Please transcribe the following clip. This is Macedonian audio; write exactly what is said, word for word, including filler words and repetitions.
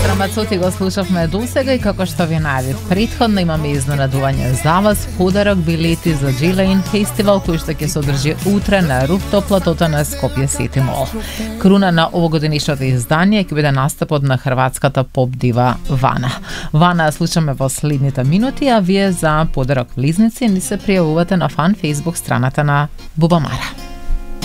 Рамацоти го слушавме досега и како што ви најавив претходно имаме изненадување за вас, подарок билети за G-Lane фестивал кој што ќе се одржи утре на руфтоп платото на Скопје Сити Мол. Круна на овогодинешното издание ќе биде настапот на хрватската поп дива Вана. Вана слушаме во следните минути, а вие за подарок влизници ни се пријавувате на фан фейсбук страната на Бубамара.